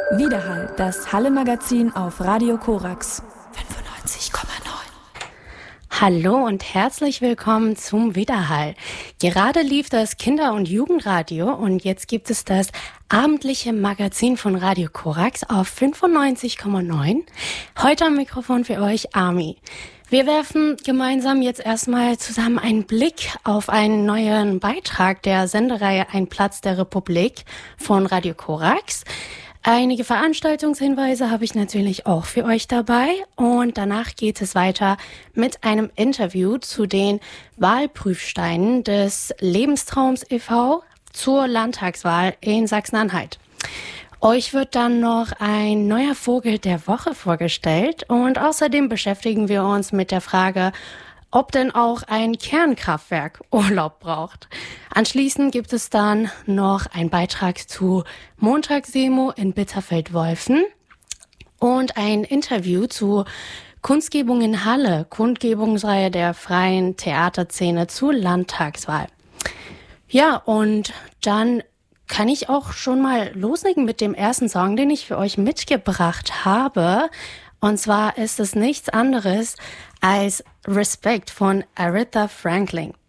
Widerhall, das Halle-Magazin auf Radio Korax 95,9. Hallo und herzlich willkommen zum Widerhall. Gerade lief das Kinder- und Jugendradio und jetzt gibt es das abendliche Magazin von Radio Korax auf 95,9. Heute am Mikrofon für euch Ami. Wir werfen gemeinsam jetzt erstmal zusammen einen Blick auf einen neuen Beitrag der Sendereihe Ein Platz der Republik von Radio Korax. Einige Veranstaltungshinweise habe ich natürlich auch für euch dabei und danach geht es weiter mit einem Interview zu den Wahlprüfsteinen des Lebenstraums e.V. zur Landtagswahl in Sachsen-Anhalt. Euch wird dann noch ein neuer Vogel der Woche vorgestellt und außerdem beschäftigen wir uns mit der Frage, ob denn auch ein Kernkraftwerk Urlaub braucht. Anschließend gibt es dann noch einen Beitrag zu Montagsdemo in Bitterfeld-Wolfen und ein Interview zu Kundgebung in Halle, Kundgebungsreihe der freien Theaterszene zur Landtagswahl. Ja, und dann kann ich auch schon mal loslegen mit dem ersten Song, den ich für euch mitgebracht habe. Und zwar ist es nichts anderes als Respect von Aretha Franklin.